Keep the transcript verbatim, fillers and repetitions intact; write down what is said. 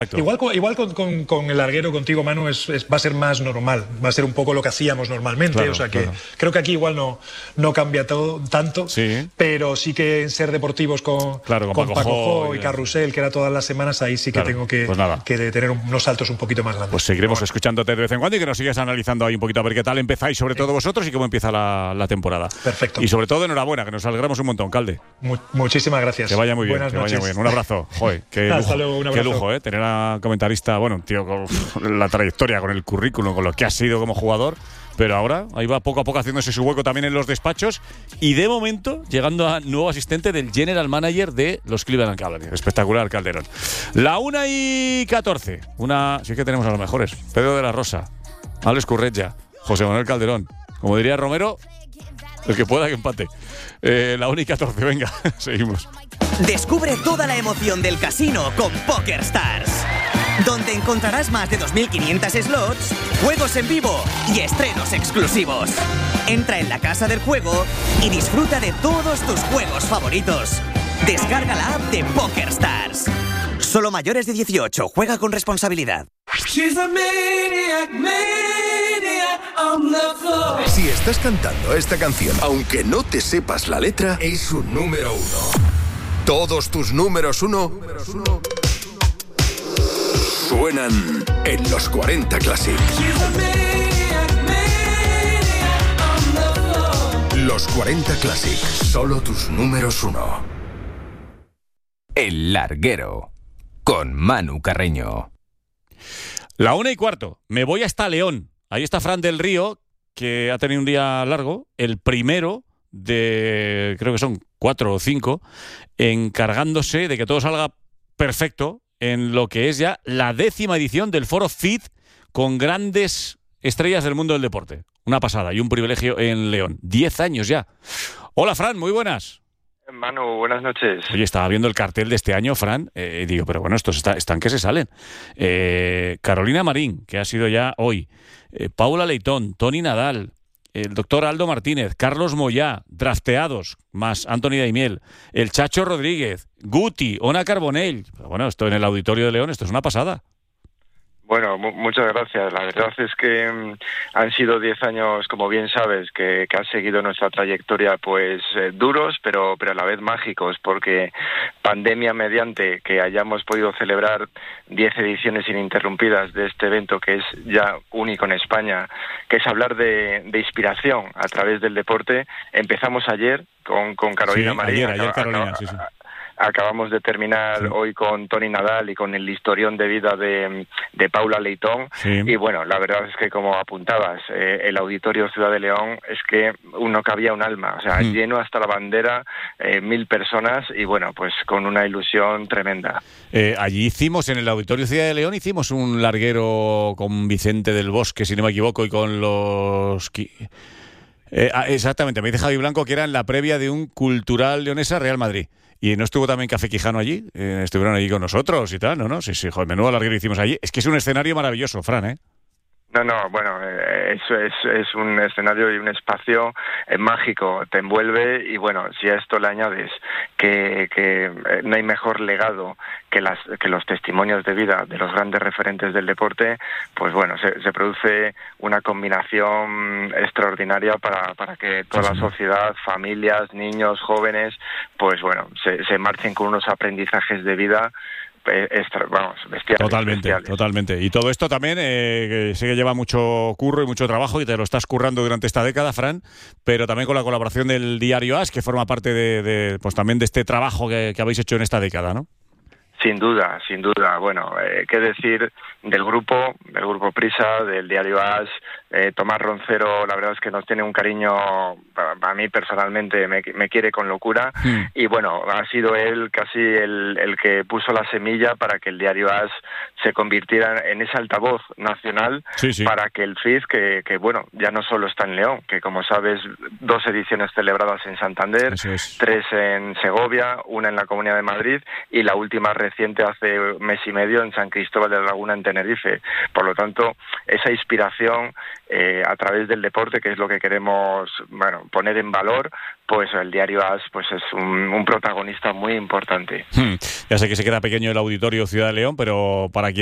Igual, igual con, con, con el larguero contigo, Manu, es, es, va a ser más normal, va a ser un poco lo que hacíamos normalmente, claro, o sea que claro. creo que aquí igual no, no cambia todo tanto, sí. pero sí que en ser deportivos con, claro, con, con Paco Jo y Carrusel, que era todas las semanas, ahí sí que claro. tengo que, pues que tener unos saltos un poquito más grandes. Pues seguiremos bueno. escuchándote de vez en cuando y que nos sigas analizando ahí un poquito a ver qué tal empezáis, sobre todo vosotros, y cómo empieza la, la temporada. Perfecto. Y sobre todo, enhorabuena, que nos alegramos un montón, Calde. Mu muchísimas gracias. Que vaya muy bien, Buenas que noches. vaya muy bien. Un abrazo. Joder, qué lujo, Hasta luego, un abrazo. Qué lujo, ¿eh? Tener a comentarista, bueno, un tío con la trayectoria, con el currículum, con lo que ha sido como jugador, pero ahora ahí va poco a poco haciéndose su hueco también en los despachos y de momento llegando a nuevo asistente del General Manager de los Cleveland Cavaliers. Espectacular, Calderón. La una y catorce. Una, sí que tenemos a los mejores. Pedro de la Rosa, Alex Curretja, José Manuel Calderón. Como diría Romero, el que pueda que empate. Eh, la una y catorce, venga, seguimos. Descubre toda la emoción del casino con PokerStars, donde encontrarás más de dos mil quinientos slots, juegos en vivo y estrenos exclusivos. Entra en la casa del juego y disfruta de todos tus juegos favoritos. Descarga la app de PokerStars. Solo mayores de dieciocho. Juega con responsabilidad. Si estás cantando esta canción, aunque no te sepas la letra, es un número uno. Todos tus números uno, números uno suenan en los cuarenta Classic. Los cuarenta Classic, solo tus números uno. El Larguero, con Manu Carreño. La una y cuarto, me voy hasta León. Ahí está Fran del Río, que ha tenido un día largo, el primero de, creo que son cuatro o cinco, encargándose de que todo salga perfecto en lo que es ya la décima edición del Foro F I D con grandes estrellas del mundo del deporte. Una pasada y un privilegio en León. Diez años ya. Hola, Fran, muy buenas. Manu, buenas noches. Oye, estaba viendo el cartel de este año, Fran, eh, y digo, pero bueno, estos está, están que se salen. Eh, Carolina Marín, que ha sido ya hoy, eh, Paula Leitón, Toni Nadal, el doctor Aldo Martínez, Carlos Moyá, drafteados, más Anthony Daimiel, el Chacho Rodríguez, Guti, Ona Carbonell. Pero bueno, esto en el Auditorio de León, esto es una pasada. Bueno, muchas gracias. La verdad es que um, han sido diez años, como bien sabes, que, que han seguido nuestra trayectoria, pues eh, duros, pero, pero a la vez mágicos, porque pandemia mediante que hayamos podido celebrar diez ediciones ininterrumpidas de este evento, que es ya único en España, que es hablar de, de inspiración a través del deporte. Empezamos ayer con, con Carolina sí, Marín. Ayer, ayer Carolina, sí, sí. Acabamos de terminar sí. hoy con Toni Nadal y con el historión de vida de, de Paula Leitón. Sí. Y bueno, la verdad es que, como apuntabas, eh, el Auditorio Ciudad de León es que no cabía un alma. O sea, mm. lleno hasta la bandera, eh, mil personas y bueno, pues con una ilusión tremenda. Eh, allí hicimos, en el Auditorio Ciudad de León, hicimos un larguero con Vicente del Bosque, si no me equivoco, y con los... Eh, exactamente, me dice Javi Blanco que era en la previa de un Cultural Leonesa Real Madrid. ¿Y no estuvo también Café Quijano allí? Eh, estuvieron allí con nosotros y tal, ¿no? ¿no? Sí, sí, joder, menudo larguero hicimos allí. Es que es un escenario maravilloso, Fran, ¿eh? No, no, bueno, eh, eso es, es un escenario y un espacio eh, mágico, te envuelve y bueno, si a esto le añades que, que eh, no hay mejor legado que, las, que los testimonios de vida de los grandes referentes del deporte, pues bueno, se, se produce una combinación extraordinaria para, para que toda la sociedad, familias, niños, jóvenes, pues bueno, se, se marchen con unos aprendizajes de vida. Extra, vamos, bestiales, totalmente, bestiales. totalmente. Y todo esto también eh, que sé que lleva mucho curro y mucho trabajo y te lo estás currando durante esta década, Fran, pero también con la colaboración del diario As, que forma parte de, de pues también de este trabajo que, que habéis hecho en esta década, ¿no? Sin duda, sin duda. Bueno, eh, qué decir del grupo, del grupo Prisa, del diario As. Eh, Tomás Roncero, la verdad es que nos tiene un cariño, para, para mí personalmente, me, me quiere con locura. Mm. Y bueno, ha sido él casi el, el que puso la semilla para que el diario As se convirtiera en ese altavoz nacional, sí, sí. para que el F I D, que, que bueno, ya no solo está en León, que como sabes, dos ediciones celebradas en Santander, es. tres en Segovia, una en la Comunidad de Madrid y la última recién reciente hace mes y medio en San Cristóbal de la Laguna, en Tenerife. Por lo tanto, esa inspiración eh, a través del deporte, que es lo que queremos, bueno, poner en valor, pues el diario A S pues es un, un protagonista muy importante. Hmm. Ya sé que se queda pequeño el auditorio Ciudad de León, pero para quien